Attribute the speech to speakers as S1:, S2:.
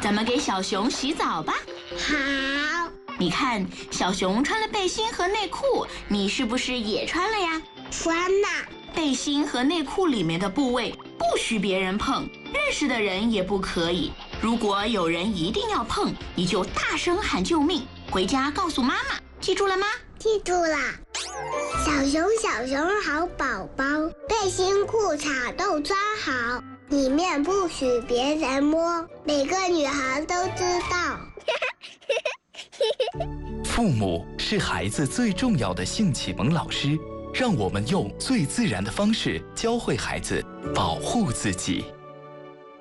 S1: 咱们给小熊洗澡吧。
S2: 好。
S1: 你看，小熊穿了背心和内裤，你是不是也穿了呀？
S2: 穿了。
S1: 背心和内裤里面的部位不许别人碰，认识的人也不可以。如果有人一定要碰，你就大声喊救命，回家告诉妈妈，记住了吗？
S2: 记住了。小熊好宝宝，背心裤衩都穿好，里面不许别人摸，每个女孩都知道。
S3: 父母是孩子最重要的性启蒙老师，让我们用最自然的方式教会孩子保护自己。